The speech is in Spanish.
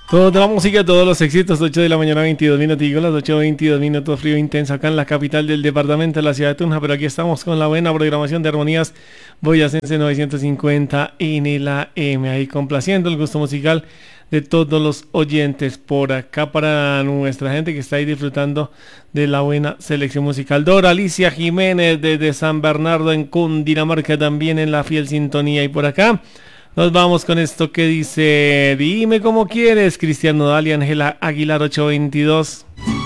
Toda la música, todos los éxitos, 8 de la mañana, 22 minutos, las 8:22, frío intenso acá en la capital del departamento, de la ciudad de Tunja, pero aquí estamos con la buena programación de Armonías Boyacense 950 en la M, ahí complaciendo el gusto musical de todos los oyentes por acá para nuestra gente que está ahí disfrutando de la buena selección musical. Dora Alicia Jiménez desde San Bernardo en Cundinamarca también en la fiel sintonía y por acá. Nos vamos con esto que dice, dime cómo quieres, Cristian Nodal y Ángela Aguilar 822.